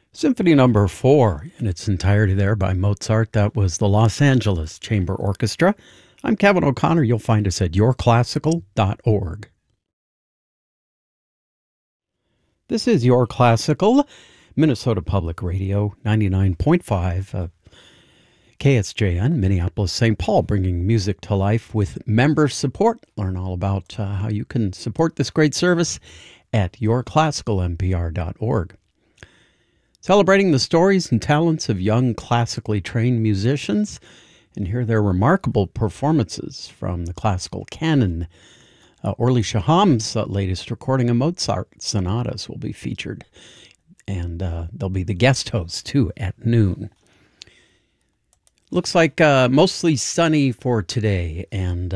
Symphony Number 4 in its entirety there by Mozart. That was the Los Angeles Chamber Orchestra. I'm Kevin O'Connor. You'll find us at yourclassical.org. This is Your Classical, Minnesota Public Radio, 99.5 KSJN, Minneapolis, St. Paul, bringing music to life with member support. Learn all about how you can support this great service at yourclassicalmpr.org. Celebrating the stories and talents of young classically trained musicians, and hear their remarkable performances from the classical canon. Orly Shaham's latest recording of Mozart sonatas will be featured, and they'll be the guest host too at noon. Looks like mostly sunny for today, and